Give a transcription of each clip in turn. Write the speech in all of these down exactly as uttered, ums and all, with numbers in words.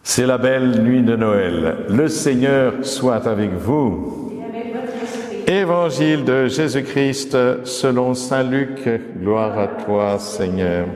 C'est la belle nuit de Noël. Le Seigneur soit avec vous. Évangile de Jésus-Christ selon saint Luc. Gloire à toi, Seigneur.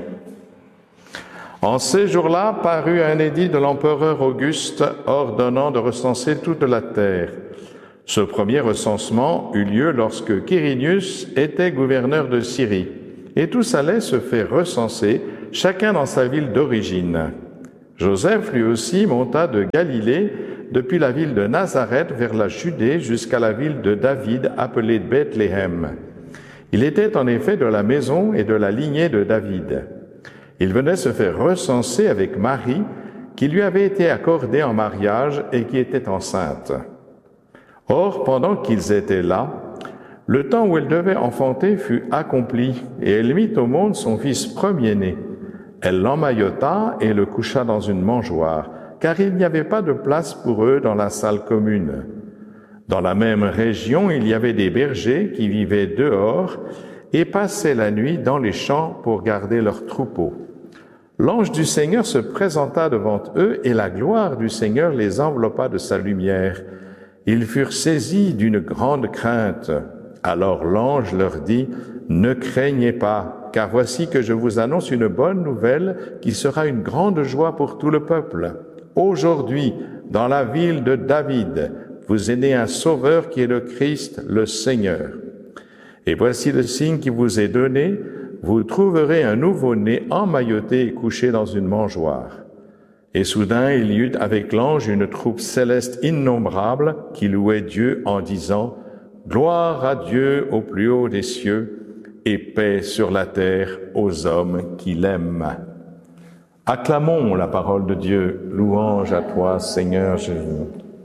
En ces jours-là, parut un édit de l'empereur Auguste ordonnant de recenser toute la terre. Ce premier recensement eut lieu lorsque Quirinius était gouverneur de Syrie, et tous allaient se faire recenser, chacun dans sa ville d'origine. Joseph, lui aussi, monta de Galilée, depuis la ville de Nazareth vers la Judée jusqu'à la ville de David, appelée Bethléem. Il était en effet de la maison et de la lignée de David. Il venait se faire recenser avec Marie, qui lui avait été accordée en mariage et qui était enceinte. Or, pendant qu'ils étaient là, le temps où elle devait enfanter fut accompli, et elle mit au monde son fils premier-né. Elle l'emmaillota et le coucha dans une mangeoire, car il n'y avait pas de place pour eux dans la salle commune. Dans la même région, il y avait des bergers qui vivaient dehors et passaient la nuit dans les champs pour garder leurs troupeaux. L'ange du Seigneur se présenta devant eux et la gloire du Seigneur les enveloppa de sa lumière. Ils furent saisis d'une grande crainte. Alors l'ange leur dit : « Ne craignez pas, car voici que je vous annonce une bonne nouvelle qui sera une grande joie pour tout le peuple. Aujourd'hui, dans la ville de David, vous est né un sauveur qui est le Christ, le Seigneur. Et voici le signe qui vous est donné, vous trouverez un nouveau-né emmailloté et couché dans une mangeoire. » Et soudain, il y eut avec l'ange une troupe céleste innombrable qui louait Dieu en disant : « Gloire à Dieu au plus haut des cieux, et paix sur la terre aux hommes qui l'aiment. » Acclamons la parole de Dieu. Louange à toi, Seigneur Jésus.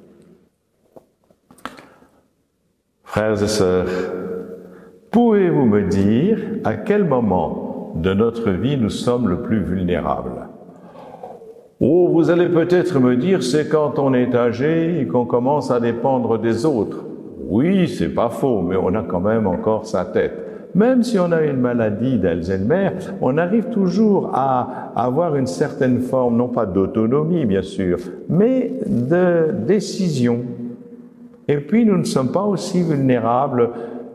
Frères et sœurs, pouvez-vous me dire à quel moment de notre vie nous sommes le plus vulnérables ? Oh, vous allez peut-être me dire, c'est quand on est âgé et qu'on commence à dépendre des autres. Oui, c'est pas faux, mais on a quand même encore sa tête. Même si on a une maladie d'Alzheimer, on arrive toujours à avoir une certaine forme, non pas d'autonomie bien sûr, mais de décision. Et puis nous ne sommes pas aussi vulnérables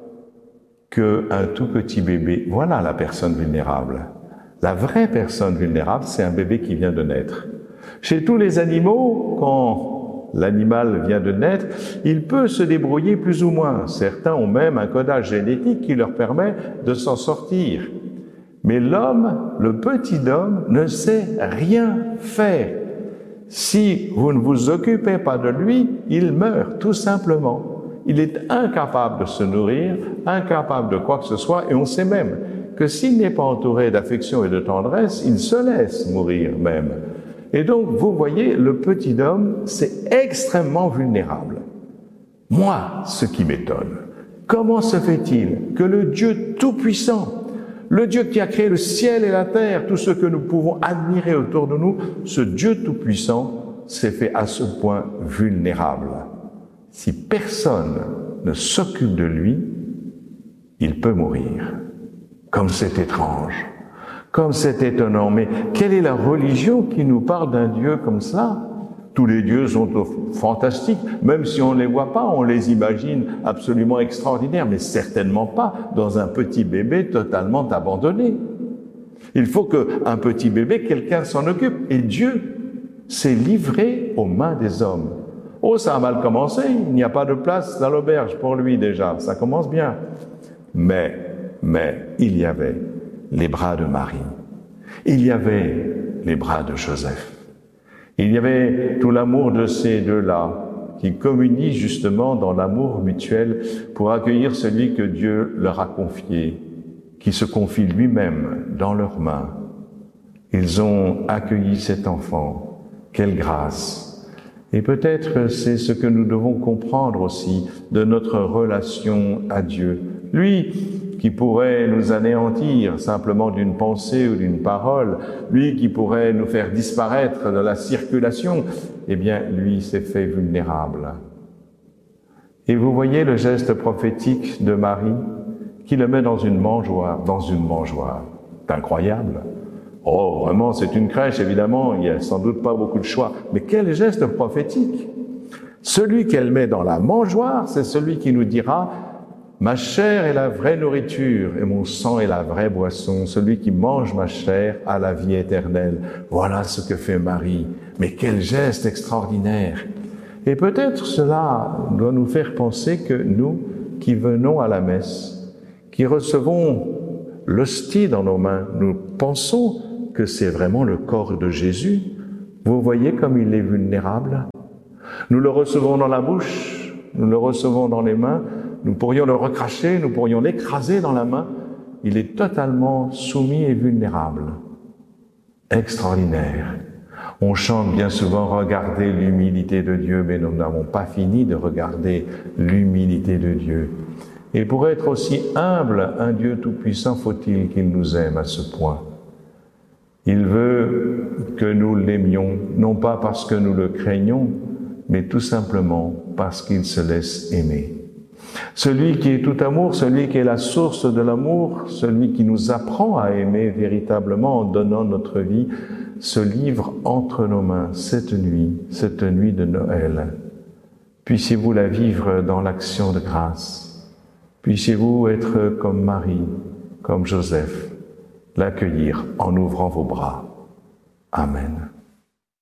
qu'un tout petit bébé. Voilà la personne vulnérable. La vraie personne vulnérable, c'est un bébé qui vient de naître. Chez tous les animaux, quand l'animal vient de naître, il peut se débrouiller plus ou moins. Certains ont même un codage génétique qui leur permet de s'en sortir. Mais l'homme, le petit homme, ne sait rien faire. Si vous ne vous occupez pas de lui, il meurt tout simplement. Il est incapable de se nourrir, incapable de quoi que ce soit, et on sait même que s'il n'est pas entouré d'affection et de tendresse, il se laisse mourir même. Et donc, vous voyez, le petit homme, c'est extrêmement vulnérable. Moi, ce qui m'étonne, comment se fait-il que le Dieu Tout-Puissant, le Dieu qui a créé le ciel et la terre, tout ce que nous pouvons admirer autour de nous, ce Dieu Tout-Puissant s'est fait à ce point vulnérable. Si personne ne s'occupe de lui, il peut mourir. Comme c'est étrange. Comme c'est étonnant, mais quelle est la religion qui nous parle d'un Dieu comme ça ? Tous les dieux sont fantastiques, même si on ne les voit pas, on les imagine absolument extraordinaires, mais certainement pas dans un petit bébé totalement abandonné. Il faut qu'un petit bébé, quelqu'un s'en occupe, et Dieu s'est livré aux mains des hommes. Oh, ça a mal commencé, il n'y a pas de place dans l'auberge pour lui déjà, ça commence bien. Mais, mais, il y avait les bras de Marie. Il y avait les bras de Joseph. Il y avait tout l'amour de ces deux-là qui communient justement dans l'amour mutuel pour accueillir celui que Dieu leur a confié, qui se confie lui-même dans leurs mains. Ils ont accueilli cet enfant. Quelle grâce! Et peut-être c'est ce que nous devons comprendre aussi de notre relation à Dieu. Lui, qui pourrait nous anéantir simplement d'une pensée ou d'une parole, lui qui pourrait nous faire disparaître de la circulation, eh bien, lui s'est fait vulnérable. Et vous voyez le geste prophétique de Marie qui le met dans une mangeoire, dans une mangeoire. C'est incroyable. Oh, vraiment, c'est une crèche, évidemment, il n'y a sans doute pas beaucoup de choix. Mais quel geste prophétique! Celui qu'elle met dans la mangeoire, c'est celui qui nous dira « Ma chair est la vraie nourriture et mon sang est la vraie boisson. Celui qui mange ma chair a la vie éternelle. » Voilà ce que fait Marie. Mais quel geste extraordinaire! Et peut-être cela doit nous faire penser que nous, qui venons à la messe, qui recevons l'hostie dans nos mains, nous pensons que c'est vraiment le corps de Jésus. Vous voyez comme il est vulnérable? Nous le recevons dans la bouche, nous le recevons dans les mains, nous pourrions le recracher, nous pourrions l'écraser dans la main. Il est totalement soumis et vulnérable. Extraordinaire. On chante bien souvent « Regardez l'humilité de Dieu », mais nous n'avons pas fini de regarder l'humilité de Dieu. Et pour être aussi humble, un Dieu tout-puissant, faut-il qu'il nous aime à ce point? Il veut que nous l'aimions, non pas parce que nous le craignons, mais tout simplement parce qu'il se laisse aimer. Celui qui est tout amour, celui qui est la source de l'amour, celui qui nous apprend à aimer véritablement en donnant notre vie, se livre entre nos mains cette nuit, cette nuit de Noël. Puissiez-vous la vivre dans l'action de grâce. Puissiez-vous être comme Marie, comme Joseph, l'accueillir en ouvrant vos bras. Amen.